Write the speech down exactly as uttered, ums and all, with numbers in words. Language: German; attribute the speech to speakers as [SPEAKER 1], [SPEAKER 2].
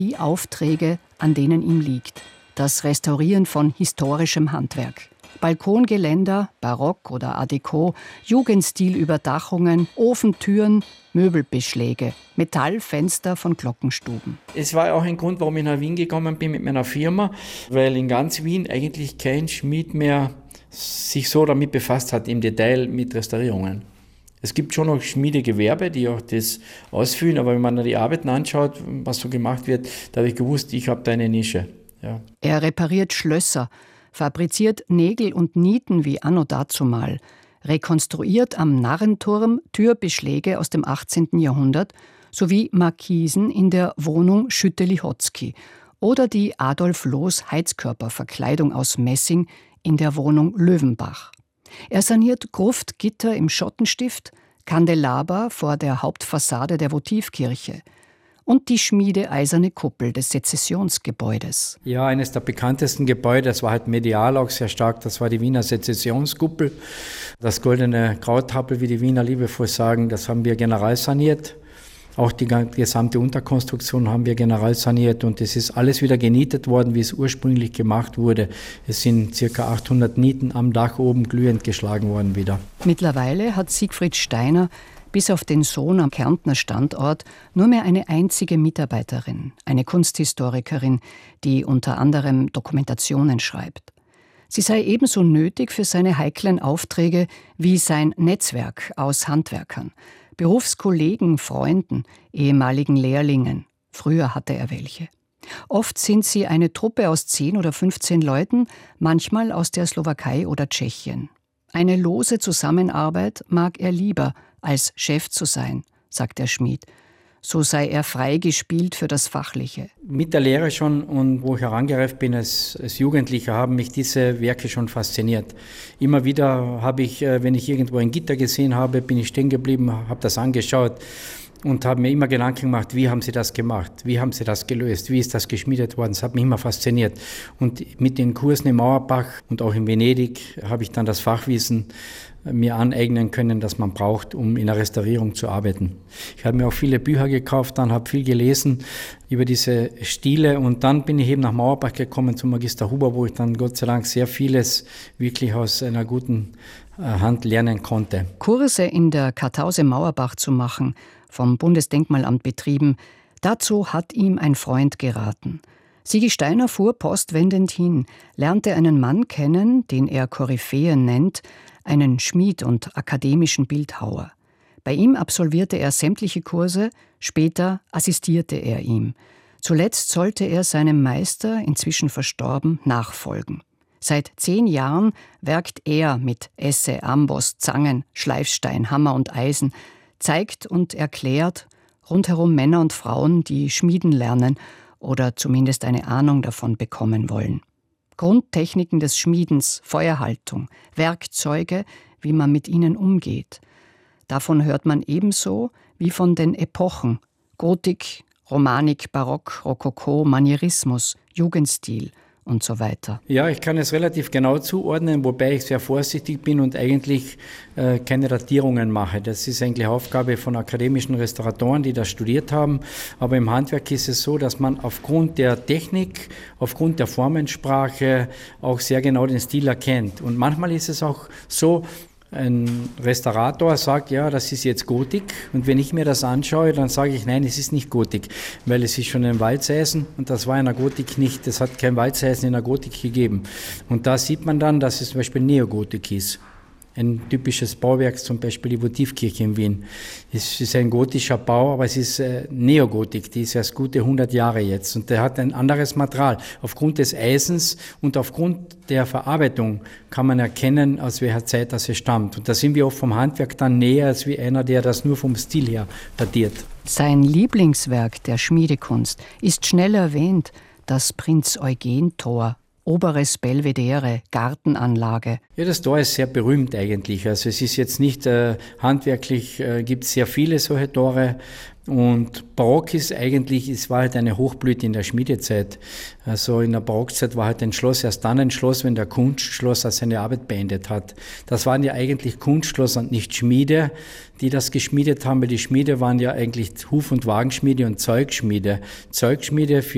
[SPEAKER 1] Die Aufträge, an denen ihm liegt. Das Restaurieren von historischem Handwerk. Balkongeländer, Barock oder Art Deco, Jugendstilüberdachungen, Ofentüren, Möbelbeschläge, Metallfenster von Glockenstuben.
[SPEAKER 2] Es war auch ein Grund, warum ich nach Wien gekommen bin mit meiner Firma, weil in ganz Wien eigentlich kein Schmied mehr sich so damit befasst hat, im Detail mit Restaurierungen. Es gibt schon noch Schmiedegewerbe, die auch das ausführen, aber wenn man die Arbeiten anschaut, was so gemacht wird, da habe ich gewusst, ich habe da eine Nische. Ja.
[SPEAKER 1] Er repariert Schlösser, fabriziert Nägel und Nieten wie anno dazumal, rekonstruiert am Narrenturm Türbeschläge aus dem achtzehnten Jahrhundert sowie Markisen in der Wohnung Schütte-Lihotzky oder die Adolf Loos Heizkörperverkleidung aus Messing in der Wohnung Löwenbach. Er saniert Gruftgitter im Schottenstift, Kandelaber vor der Hauptfassade der Votivkirche und die schmiedeeiserne Kuppel des Sezessionsgebäudes.
[SPEAKER 2] Ja, eines der bekanntesten Gebäude, das war halt medial auch sehr stark, das war die Wiener Sezessionskuppel. Das goldene Krauttappel, wie die Wiener liebevoll sagen, das haben wir generalsaniert. Auch die gesamte Unterkonstruktion haben wir generalsaniert und es ist alles wieder genietet worden, wie es ursprünglich gemacht wurde. Es sind ca. achthundert Nieten am Dach oben glühend geschlagen worden wieder.
[SPEAKER 1] Mittlerweile hat Siegfried Steiner bis auf den Sohn am Kärntner Standort nur mehr eine einzige Mitarbeiterin, eine Kunsthistorikerin, die unter anderem Dokumentationen schreibt. Sie sei ebenso nötig für seine heiklen Aufträge wie sein Netzwerk aus Handwerkern, Berufskollegen, Freunden, ehemaligen Lehrlingen. Früher hatte er welche. Oft sind sie eine Truppe aus zehn oder fünfzehn Leuten, manchmal aus der Slowakei oder Tschechien. Eine lose Zusammenarbeit mag er lieber, als Chef zu sein, sagt der Schmied. So sei er freigespielt für das Fachliche.
[SPEAKER 2] Mit der Lehre schon und wo ich herangereift bin als, als Jugendlicher, haben mich diese Werke schon fasziniert. Immer wieder habe ich, wenn ich irgendwo ein Gitter gesehen habe, bin ich stehen geblieben, habe das angeschaut und habe mir immer Gedanken gemacht, wie haben sie das gemacht, wie haben sie das gelöst, wie ist das geschmiedet worden. Das hat mich immer fasziniert. Und mit den Kursen im Mauerbach und auch in Venedig habe ich dann das Fachwissen mir aneignen können, das man braucht, um in der Restaurierung zu arbeiten. Ich habe mir auch viele Bücher gekauft, dann habe viel gelesen über diese Stile und dann bin ich eben nach Mauerbach gekommen zum Magister Huber, wo ich dann Gott sei Dank sehr vieles wirklich aus einer guten Hand lernen konnte.
[SPEAKER 1] Kurse in der Kartause Mauerbach zu machen, vom Bundesdenkmalamt betrieben, dazu hat ihm ein Freund geraten. Sigi Steiner fuhr postwendend hin, lernte einen Mann kennen, den er Koryphäen nennt, einen Schmied und akademischen Bildhauer. Bei ihm absolvierte er sämtliche Kurse, später assistierte er ihm. Zuletzt sollte er seinem Meister, inzwischen verstorben, nachfolgen. Seit zehn Jahren werkt er mit Esse, Amboss, Zangen, Schleifstein, Hammer und Eisen, zeigt und erklärt rundherum Männer und Frauen, die schmieden lernen oder zumindest eine Ahnung davon bekommen wollen. Grundtechniken des Schmiedens, Feuerhaltung, Werkzeuge, wie man mit ihnen umgeht. Davon hört man ebenso wie von den Epochen: Gotik, Romanik, Barock, Rokoko, Manierismus, Jugendstil und so weiter.
[SPEAKER 2] Ja, ich kann es relativ genau zuordnen, wobei ich sehr vorsichtig bin und eigentlich äh, keine Datierungen mache. Das ist eigentlich Aufgabe von akademischen Restauratoren, die das studiert haben. Aber im Handwerk ist es so, dass man aufgrund der Technik, aufgrund der Formensprache auch sehr genau den Stil erkennt. Und manchmal ist es auch so, ein Restaurator sagt, ja, das ist jetzt Gotik, und wenn ich mir das anschaue, dann sage ich, nein, es ist nicht Gotik, weil es ist schon ein Walzeisen und das war in der Gotik nicht, es hat kein Walzeisen in der Gotik gegeben. Und da sieht man dann, dass es zum Beispiel Neogotik ist. Ein typisches Bauwerk, zum Beispiel die Votivkirche in Wien. Es ist ein gotischer Bau, aber es ist äh, Neogotik, die ist erst gute hundert Jahre jetzt. Und der hat ein anderes Material. Aufgrund des Eisens und aufgrund der Verarbeitung kann man erkennen, aus welcher Zeit das stammt. Und da sind wir auch vom Handwerk dann näher als wie einer, der das nur vom Stil her datiert.
[SPEAKER 1] Sein Lieblingswerk der Schmiedekunst ist schnell erwähnt, das Prinz-Eugen-Tor. Oberes Belvedere, Gartenanlage.
[SPEAKER 2] Ja, das Tor ist sehr berühmt eigentlich. Also es ist jetzt nicht äh, handwerklich, äh, gibt es sehr viele solche Tore. Und Barock ist eigentlich, es war halt eine Hochblüte in der Schmiedezeit. Also in der Barockzeit war halt ein Schloss erst dann ein Schloss, wenn der Kunstschlosser seine Arbeit beendet hat. Das waren ja eigentlich Kunstschlosser und nicht Schmiede, die das geschmiedet haben, weil die Schmiede waren ja eigentlich Huf- und Wagenschmiede und Zeugschmiede. Zeugschmiede für